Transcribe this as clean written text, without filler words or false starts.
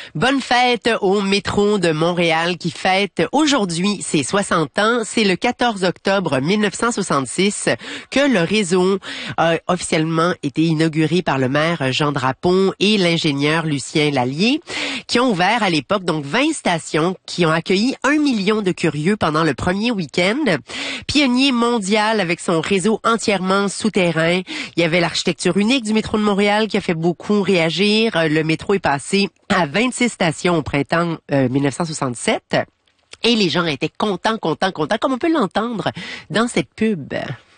Bonne fête au métro de Montréal qui fête aujourd'hui ses 60 ans. C'est le 14 octobre 1966 que le réseau a officiellement été inauguré par le maire Jean Drapon et l'ingénieur Lucien Lallier, qui ont ouvert à l'époque donc 20 stations qui ont accueilli 1 million de curieux pendant le premier week-end. Pionnier mondial avec son réseau entièrement souterrain. Il y avait l'architecture unique du métro de Montréal qui a fait beaucoup réagir. Le métro est passé à 26 stations au printemps 1967. Et les gens étaient contents, comme on peut l'entendre dans cette pub.